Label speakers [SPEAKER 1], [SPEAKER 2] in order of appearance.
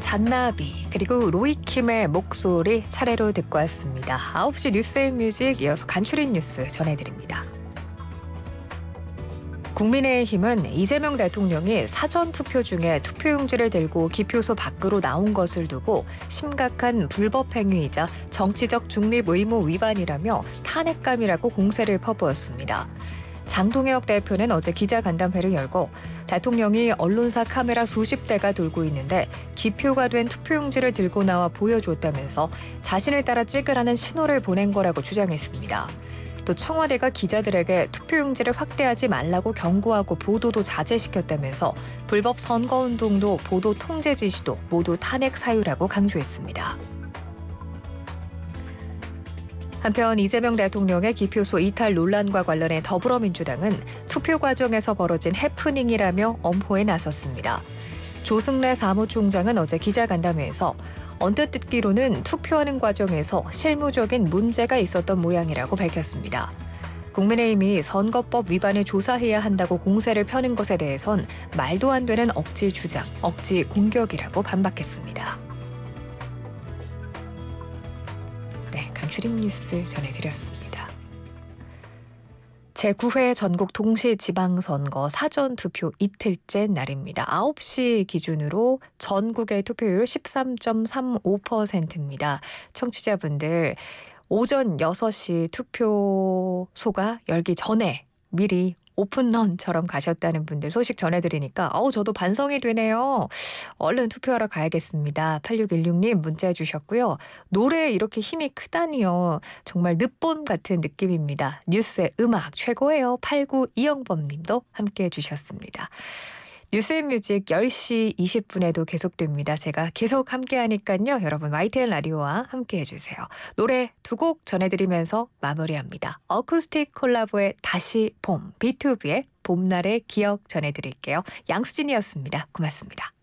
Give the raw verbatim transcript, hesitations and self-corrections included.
[SPEAKER 1] 잔나비 그리고 로이킴의 목소리 차례로 듣고 왔습니다. 아홉 시 뉴스앤뮤직 이어서 간추린 뉴스 전해드립니다. 국민의힘은 이재명 대통령이 사전투표 중에 투표용지를 들고 기표소 밖으로 나온 것을 두고 심각한 불법 행위이자 정치적 중립 의무 위반이라며 탄핵감이라고 공세를 퍼부었습니다. 장동혁 대표는 어제 기자간담회를 열고 대통령이 언론사 카메라 수십 대가 돌고 있는데 기표가 된 투표용지를 들고 나와 보여줬다면서 자신을 따라 찍으라는 신호를 보낸 거라고 주장했습니다. 또 청와대가 기자들에게 투표용지를 확대하지 말라고 경고하고 보도도 자제시켰다면서 불법 선거운동도 보도 통제 지시도 모두 탄핵 사유라고 강조했습니다. 한편 이재명 대통령의 기표소 이탈 논란과 관련해 더불어민주당은 투표 과정에서 벌어진 해프닝이라며 엄호에 나섰습니다. 조승래 사무총장은 어제 기자간담회에서 언뜻 듣기로는 투표하는 과정에서 실무적인 문제가 있었던 모양이라고 밝혔습니다. 국민의힘이 선거법 위반을 조사해야 한다고 공세를 펴는 것에 대해선 말도 안 되는 억지 주장, 억지 공격이라고 반박했습니다. 네, 간추린 뉴스 전해드렸습니다. 제구 회 전국 동시지방선거 사전투표 이틀째 날입니다. 아홉 시 기준으로 전국의 투표율 십삼 점 삼오 퍼센트입니다. 청취자분들 오전 여섯 시 투표소가 열기 전에 미리 오픈런처럼 가셨다는 분들 소식 전해드리니까 어우 저도 반성이 되네요. 얼른 투표하러 가야겠습니다. 팔육일육 님 문자 주셨고요. 노래에 이렇게 힘이 크다니요. 정말 늦봄 같은 느낌입니다. 뉴스의 음악 최고예요. 팔구이영범 님도 함께해 주셨습니다. 뉴스앤뮤직 열 시 이십 분에도 계속됩니다. 제가 계속 함께하니까요. 여러분 와이티엔 라디오와 함께해 주세요. 노래 두 곡 전해드리면서 마무리합니다. 어쿠스틱 콜라보의 다시 봄, 비투비의 봄날의 기억 전해드릴게요. 양수진이었습니다. 고맙습니다.